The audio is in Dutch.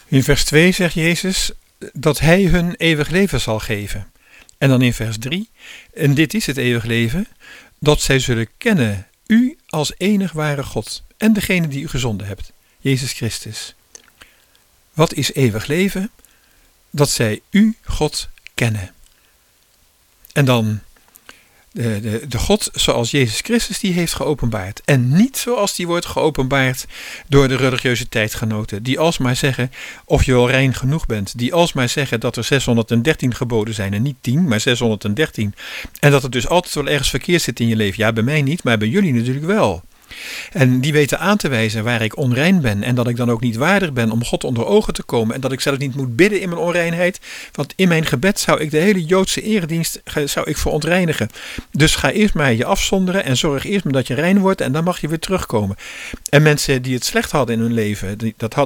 In vers 2 zegt Jezus dat hij hun eeuwig leven zal geven. En dan in vers 3, en dit is het eeuwig leven, dat zij zullen kennen u als enig ware God en degene die u gezonden hebt, Jezus Christus. Wat is eeuwig leven? Dat zij u, God, kennen. En dan de God zoals Jezus Christus die heeft geopenbaard. En niet zoals die wordt geopenbaard door de religieuze tijdgenoten. Die alsmaar zeggen of je wel rein genoeg bent. Die alsmaar zeggen dat er 613 geboden zijn en niet 10, maar 613. En dat het dus altijd wel ergens verkeerd zit in je leven. Ja, bij mij niet, maar bij jullie natuurlijk wel. En die weten aan te wijzen waar ik onrein ben en dat ik dan ook niet waardig ben om God onder ogen te komen en dat ik zelf niet moet bidden in mijn onreinheid, want in mijn gebed zou ik de hele Joodse eredienst verontreinigen. Dus ga eerst maar je afzonderen en zorg eerst maar dat je rein wordt en dan mag je weer terugkomen. En mensen die het slecht hadden in hun leven, dat hadden